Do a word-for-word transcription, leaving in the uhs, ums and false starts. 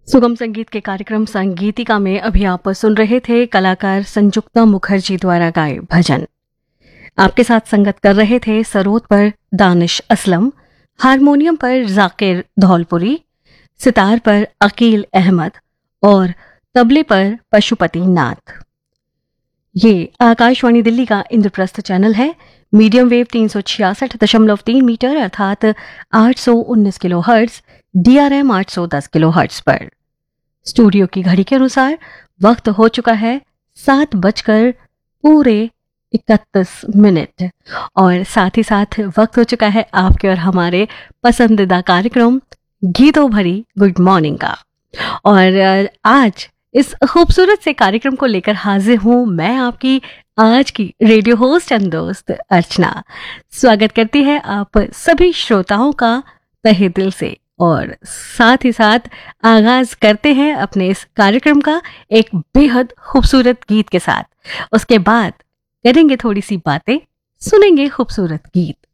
सुगम संगीत के कार्यक्रम संगीतिका में अभी आप सुन रहे थे कलाकार संजुक्ता मुखर्जी द्वारा गाए भजन। आपके साथ संगत कर रहे थे सरोद पर दानिश असलम, हारमोनियम पर जाकिर धौलपुरी, सितार पर अकील अहमद और तबले पर पशुपति नाथ। ये आकाशवाणी दिल्ली का इंद्रप्रस्थ चैनल है। मीडियम वेव तीन सौ छियासठ दशमलव तीन मीटर अर्थात आठ सौ उन्नीस किलो हर्ट्ज, डीआरएम आठ सौ दस किलो हर्ट्ज पर। स्टूडियो की घड़ी के अनुसार वक्त हो चुका है सात बजकर पूरे इकतीस मिनट और साथ ही साथ वक्त हो चुका है आपके और हमारे पसंदीदा कार्यक्रम गीतों भरी गुड मॉर्निंग का। और आज इस खूबसूरत से कार्यक्रम को लेकर हाजिर हूं मैं, आपकी आज की रेडियो होस्ट एंड दोस्त अर्चना। स्वागत करती है आप सभी श्रोताओं का तहे दिल से और साथ ही साथ आगाज करते हैं अपने इस कार्यक्रम का एक बेहद खूबसूरत गीत के साथ। उसके बाद करेंगे थोड़ी सी बातें, सुनेंगे खूबसूरत गीत।